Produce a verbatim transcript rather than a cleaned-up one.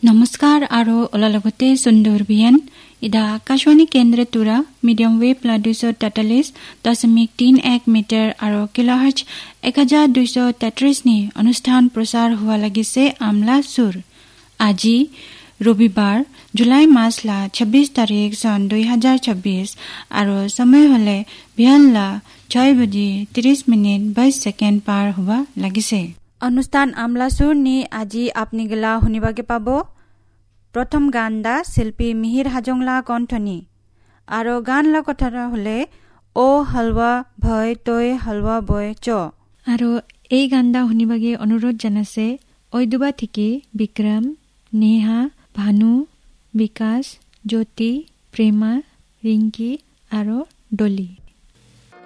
নমস্কাৰ আৰু ওলালগতে সুন্দৰ বিয়ান ইদা আকাশবাণী কেন্দ্ৰ তুৰা মিডিয়াম ৱেভ দুইশ তেতাল্লিছ দশমিক তিন এক মিটাৰ আৰু কিলোহাৰ্টজ এক হাজাৰ দুইশ তেত্ৰিছ নি অনুষ্ঠান প্ৰচাৰ হোৱা লাগিছে আমলা সুৰ। আজি ৰবিবাৰ জুলাই মাসলা ছাব্বিছ তাৰিখ চন দুই হাজাৰ ছাব্বিছ আৰু সময় হলে বিহানলা ছয় বাজি ত্ৰিশ মিনিট বাইশ ছেকেণ্ড পাৰ হোৱা লাগিছে। অনুষ্ঠান আমলা সুৰ নি আজি আপনি গলা শুনিবাগে পাব। প্ৰথম গান দা শিল্পী মিহিৰ হাজংলা কণ্ঠনি আৰু গান লা কথা হলে অ হালৱা ভয় তই হালৱা বয় চ। আৰু এই গান দা শুনিবাগে অনুৰোধ জানাছে ঐদুবা থিকি বিক্ৰম, নেহা, ভানু, বিকাশ, জ্যোতি, প্ৰেমা, ৰিংকি আৰু ডলি।